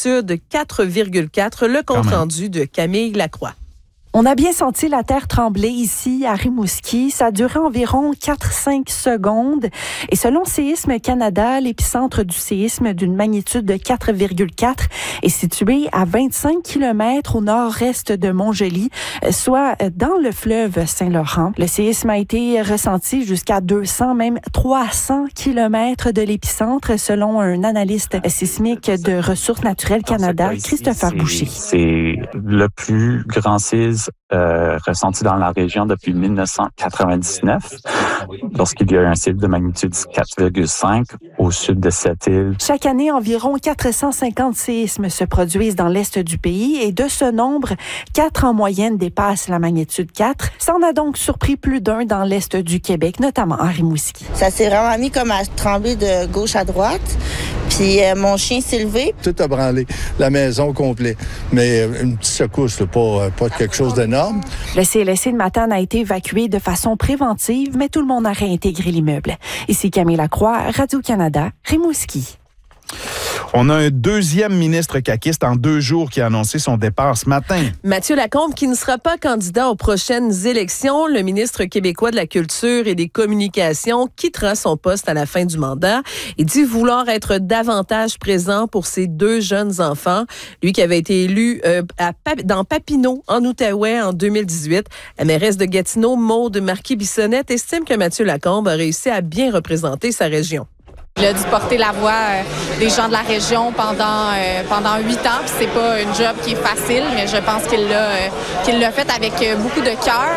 sud 4,4. Le compte rendu de Camille Lacroix. On a bien senti la terre trembler ici à Rimouski. Ça a duré environ 4-5 secondes. Et selon Séisme Canada, l'épicentre du séisme d'une magnitude de 4,4 est situé à 25 km au nord-est de Montjoly, soit dans le fleuve Saint-Laurent. Le séisme a été ressenti jusqu'à 200, même 300 km de l'épicentre, selon un analyste sismique de Ressources naturelles Canada, Christopher Boucher. C'est le plus grand séisme ressenti dans la région depuis 1999, lorsqu'il y a eu un séisme de magnitude 4,5 au sud de cette île. Chaque année, environ 450 séismes se produisent dans l'est du pays et de ce nombre, 4 en moyenne dépassent la magnitude 4. Ça en a donc surpris plus d'un dans l'est du Québec, notamment à Rimouski. Ça s'est vraiment mis comme à trembler de gauche à droite. Puis mon chien s'est levé. Tout a branlé, la maison au complet. Mais une petite secousse, pas quelque chose d'énorme. Le CLSC de Matane a été évacué de façon préventive, mais tout le monde a réintégré l'immeuble. Ici Camille Lacroix, Radio-Canada, Rimouski. On a un deuxième ministre caquiste en 2 jours qui a annoncé son départ ce matin. Mathieu Lacombe, qui ne sera pas candidat aux prochaines élections, le ministre québécois de la Culture et des Communications quittera son poste à la fin du mandat. Il dit vouloir être davantage présent pour ses 2 jeunes enfants. Lui qui avait été élu dans Papineau, en Outaouais, en 2018. La mairesse de Gatineau, Maude Marquis-Bissonnette, estime que Mathieu Lacombe a réussi à bien représenter sa région. Il a dû porter la voix des gens de la région pendant 8 ans. Puis c'est pas une job qui est facile, mais je pense qu'il l'a fait avec beaucoup de cœur.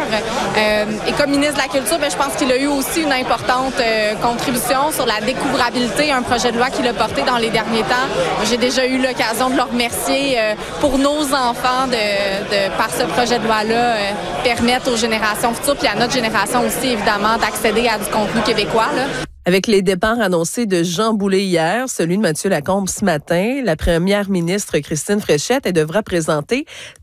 Et comme ministre de la Culture, je pense qu'il a eu aussi une importante contribution sur la découvrabilité, un projet de loi qu'il a porté dans les derniers temps. J'ai déjà eu l'occasion de le remercier pour nos enfants de par ce projet de loi-là, permettre aux générations futures, puis à notre génération aussi, évidemment, d'accéder à du contenu québécois, là. Avec les départs annoncés de Jean Boulet hier, celui de Mathieu Lacombe ce matin, la première ministre Christine Fréchette, elle devra présenter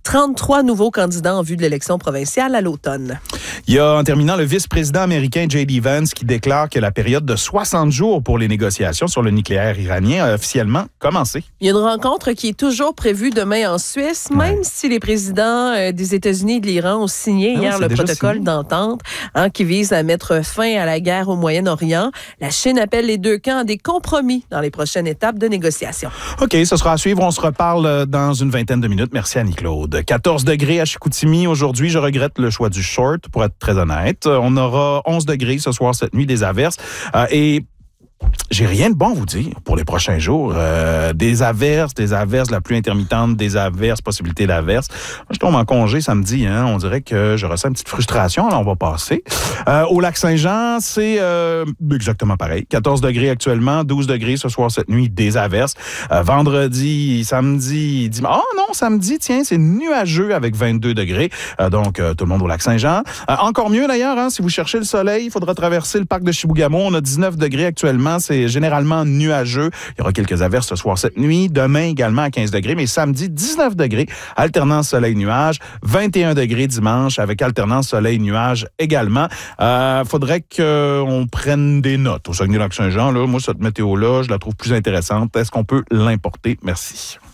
33 nouveaux candidats en vue de l'élection provinciale à l'automne. Il y a en terminant le vice-président américain J.D. Vance qui déclare que la période de 60 jours pour les négociations sur le nucléaire iranien a officiellement commencé. Il y a une rencontre qui est toujours prévue demain en Suisse, même si les présidents des États-Unis et de l'Iran ont signé hier le protocole d'entente qui vise à mettre fin à la guerre au Moyen-Orient. La Chine appelle les 2 camps à des compromis dans les prochaines étapes de négociation. OK, ce sera à suivre. On se reparle dans une vingtaine de minutes. Merci Annie-Claude. 14 degrés à Chicoutimi aujourd'hui. Je regrette le choix du short, pour être très honnête. On aura 11 degrés ce soir, cette nuit, des averses. Et j'ai rien de bon à vous dire pour les prochains jours. Des averses, la pluie intermittente, des averses, possibilité d'averses. Moi, je tombe en congé samedi, on dirait que je ressens une petite frustration, alors on va passer. Au Lac-Saint-Jean, c'est exactement pareil. 14 degrés actuellement, 12 degrés ce soir, cette nuit, des averses. Vendredi, samedi, dimanche. Oh non, samedi, tiens, c'est nuageux avec 22 degrés. Donc, tout le monde au Lac-Saint-Jean. Encore mieux d'ailleurs, si vous cherchez le soleil, il faudra traverser le parc de Chibougamau. On a 19 degrés actuellement. C'est généralement nuageux. Il y aura quelques averses ce soir, cette nuit. Demain également à 15 degrés, mais samedi, 19 degrés. Alternance soleil-nuage. 21 degrés dimanche avec alternance soleil-nuage également. Faudrait qu'on prenne des notes au Saguenay-Lac-Saint-Jean. Là, moi, cette météo-là, je la trouve plus intéressante. Est-ce qu'on peut l'importer? Merci.